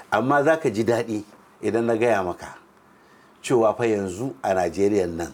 amma za ka ji daɗi idan na gaya maka cewa fa yanzu a Najeriya nan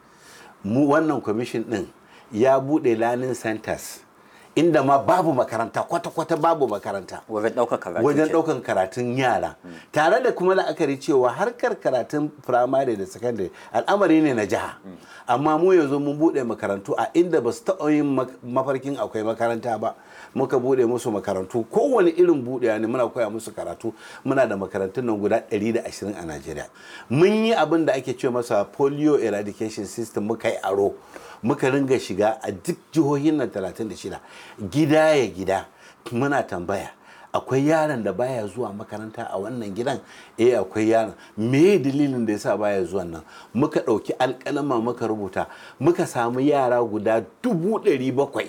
mu wannan kwamishin ɗin ya buɗe learning centers inda ma babu makaranta, kwata-kwata babu makaranta wajen ɗaukan karatun yara, tare da kuma la'akari cewa harkar karatun firamare da sakandare al'amari ne na jiha, amma mu yanzu mun buɗe makarantu a inda ba su taɓa yin mafarkin akwai makaranta ba. Muka buɗe musu makarantu, kowane irin buɗewa ne muna koya musu karatu. Muna da makarantun nan guda 120 a Najeriya. Mun yi abin da ake ce masa polio eradication system, muka yi aro, muka ringa shiga a duk jihohin nan 36 gida ya gida, muna tambaya akwai yaron da baya zuwa makaranta a wannan gidan. Akwai yaron, me dalilin da yasa baya zuwa nan? Muka ɗauki alƙalama muka rubuta, muka samu yara guda 700,000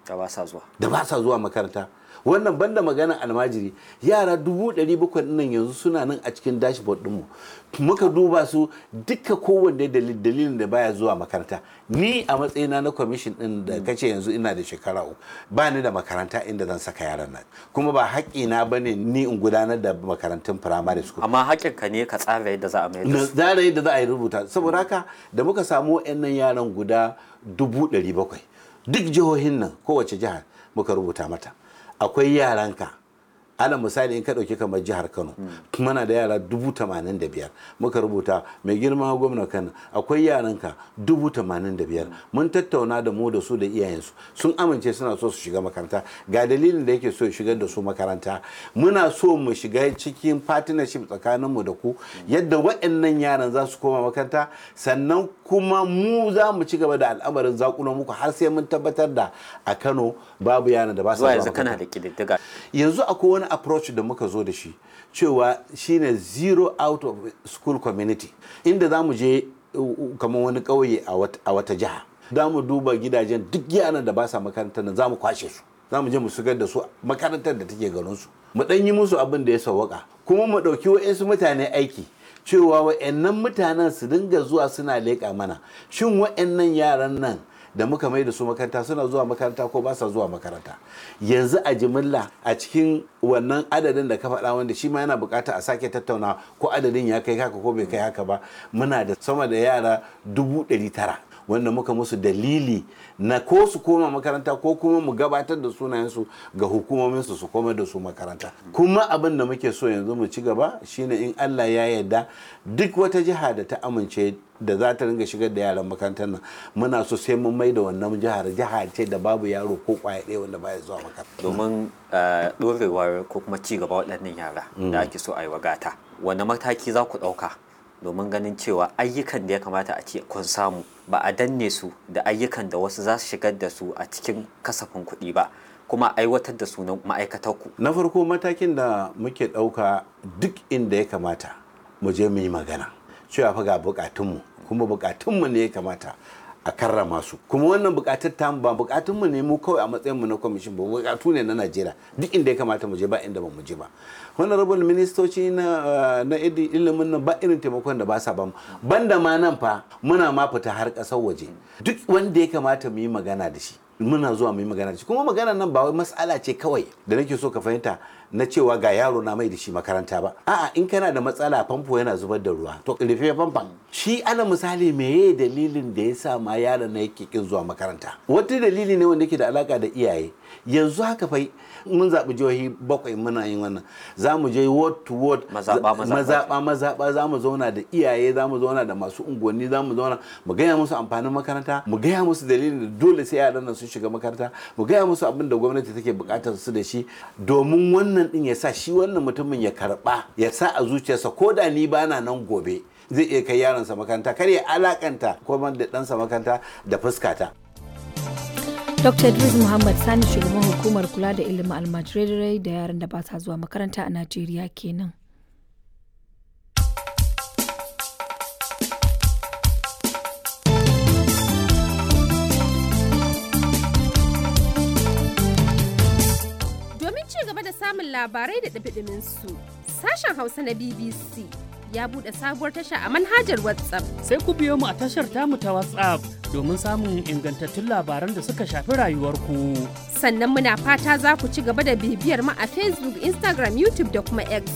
da ba sa zuwa makaranta. Wannan banda magana almajiri, yara 700,000 nan yanzu suna nan a cikin dashboard ɗinmu. Muka duba su duka, kowanne dalilin da baya zuwa makaranta. Ni a matsayina na kwamishin ɗin da kace yanzu ina da shekara 3, ba ni da makaranta inda zan saka yaran nan, kuma ba haƙƙina ba ne ni in gudanar da makarantun primary school. Amma haƙƙinka ne ka tsara yadda za a mai da su. Tsara yadda za a yi rubuta. Saboda haka da muka samu waɗannan yaran guda 700,000, duk jihohin nan kowace jihar muka rubuta mata akwai yaranka. Ala misali in ka ɗauki kamar jihar Kano, muna da yara 85,000, muka rubuta mai girma gwamna Kano akwai yaranka 85,000. Mun tattauna da mu da su da iyayensu, sun amince suna so su shiga makaranta, ga dalilin da yake so ya shigar da su makaranta. Muna so mu shiga cikin partnership tsakaninmu da ku yadda waɗannan yaran za su koma makaranta, sannan kuma mu za mu ci gaba da al'amarin zakulo muku har sai mun tabbatar da a Kano babu yaran da ba su zuwa makaranta. Yanzu akwai wani approach da muka zo da shi cewa shine zero out of school community, inda za mu je kamar wani ƙauye a wata jiha, za mu duba gidajen duk yaran da ba sa makarantar nan, za mu kwashe su, za mu je mu shigar da su makarantar da take garinsu, mu ɗan yi musu abin da ya sawwaka, kuma mu ɗauki wa'insu mutane aiki cewa wa'annan mutanen su dinga zuwa suna leƙa mana shin wa'annan yaran nan da muka mai da su makaranta suna zuwa makaranta ko ba sa zuwa makaranta. Yanzu a jimilla a cikin wannan adadin da ka faɗa, wanda shi ma yana bukata a sake tattauna ko adadin ya kai haka ko bai kai haka ba, muna da sama da yara 900,000 wanda muka musu dalili na ko su koma makaranta ko kuma mu gabatar da sunayensu ga hukumominsu su koma da su makaranta. Kuma abin da muke so yanzu mu ci gaba shine in Allah ya yarda duk wata jiha da ta amince da za ta ringa shigar da yaran makarantar nan, muna so sai mun mai da wannan jiha ce da babu yaro ko kwaya ɗaya wanda baya zuwa makaranta. Domin ɗorewar ko kuma ci gaba waɗannan yara da ake so a yi wagata, wani mataki za ku ɗauka domin ganin cewa ayyukan da ya kamata a ce kun samu ba a danne su da ayyukan da wasu za su shigar da su a cikin kasafin kuɗi ba, kuma aiwatar da su na ma'aikatarku? Na farko, matakin da muke ɗauka duk inda ya kamata mu je mu yi magana cewa fa ga bukatunmu, kuma bukatunmu ne ya kamata a karrama su, kuma wannan bukatar ta ba bukatunmu ne mu kawai a matsayinmu na kwamishin ba, bukatu ne na Najeriya, duk inda ya kamata mu je ba inda ba mu je ba. Honorable ministoci na ilimin nan ba irin taimakon da ba sa ba mu, banda ma nan fa muna ma fita har ƙasar waje, duk wanda ya kamata mu yi magana da shi muna zuwa mu yi magana da shi. Kuma magana nan ba wai mas'ala ce kawai da nake so ka fahimta na cewa ga yaro na mai da shi makaranta ba, a'a in kana da matsala famfo yana zubar da ruwa to rufe famfon. Shi ana misali meye dalilin da ya sa ma yaron na yake kin zuwa makaranta, wata dalili ne wanda yake da alaka da iyaye. Yanzu haka fa mun zaɓi jihohi 7 muna yin wannan, za mu je ward to ward, mazaɓa, za mu zauna da iyaye, za mu zauna da masu unguwanni, za mu zauna mu gaya musu amfanin makaranta, mu gaya musu dalilin da dole sai yaran nan sun shiga makaranta, mu gaya musu abin da gwamnati take buƙatar su da shi, domin wannan din ya sa shi wannan mutumin ya karɓa, ya sa a zuciyarsa ko da ni bana nan gobe zai iya kai yaronsa makaranta, kar ya alakanta ko da ɗansa makaranta da fuskata. Dr. Idris Muhammad Sani, shugaban hukumar kula da ilimin almajirai da yaran da ba sa zuwa makaranta a Najeriya kenan. Domin ci gaba da samun labarai da ɗumi su, sashen Hausa na BBC ya buɗe sabuwar tasha a manhajar WhatsApp. Sai ku biyo mu a tashar tamu ta WhatsApp domin samun ingantattun labaran da suka shafi rayuwarku. Sannan muna fata za ku ci gaba da bibiyar mu a Facebook, Instagram, YouTube da kuma X